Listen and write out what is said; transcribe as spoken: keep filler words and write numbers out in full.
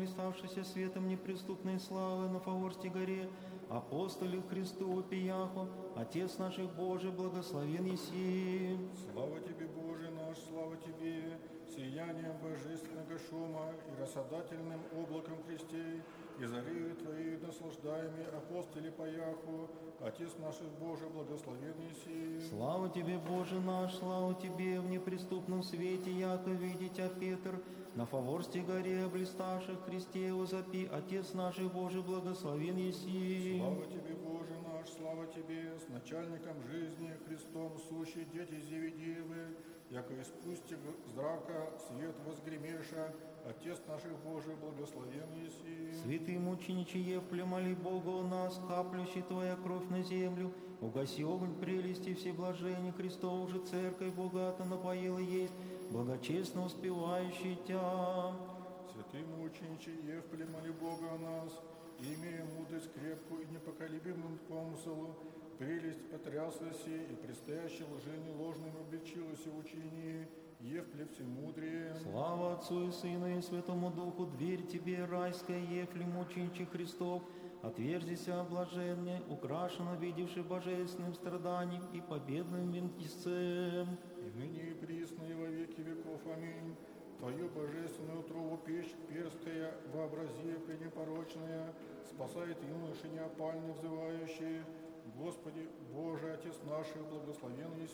блиставшийся светом неприступной славы на Фаворской горе, апостоле Христу Пияху, Отец наших Божий, благословен еси. Слава Тебе, Боже наш, слава Тебе, сиянием божественного шума и рассадательным облаком крестей, и зарею Твоей наслаждаемые апостоле Паяху, Отец наших Божий, благословен еси. Слава Тебе, Боже наш, слава Тебе, в неприступном свете, яко видеть Тебя, Петр, на Фаворской горе, блиставших Христе, возопи, Отец наш Божий, благословен еси. Слава Тебе, Боже наш, слава Тебе, с начальником жизни, Христом, сущие дети Зеведеевы, яко испусти зрака свет возгремеша, Отец наших Божий, благословен еси. Святый мучениче Евпле, моли Бога у нас, каплющий Твоя кровь на землю, угаси огонь прелести всеблажения, Христову же церковь богато напоила есть, благочестно успевающий Тя. Святый мучениче Евпле, моли Бога о нас, имея мудрость крепкую и непоколебимым помыслу, прелесть потряслась и предстоящей лжине ложным обличилась в учении, Евпле всемудрие. Слава Отцу и Сыну и Святому Духу, дверь Тебе, райская, Евле, мучениче Христов, отверзися, блаженне, украшенно видевший божественным страданием и победным венцем. И ныне и присно и во веки веков. Аминь. Твою божественную утробу печь перстая, вообрази пренепорочная, спасает юноши неопальные взывающие. Господи, Боже, Отец наш, благословен еси.